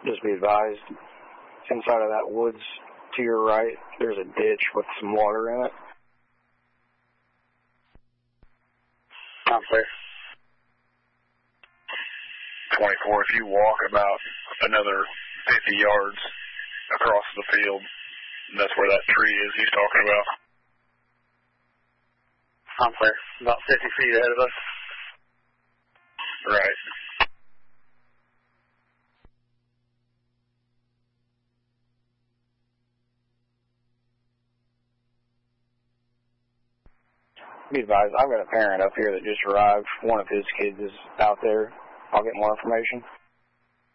Just be advised, inside of that woods to your right, there's a ditch with some water in it. I'm clear. 24, if you walk about another 50 yards across the field, that's where that tree is he's talking about. I'm clear. About 50 feet ahead of us. Right. Be advised, I've got a parent up here that just arrived. One of his kids is out there. I'll get more information.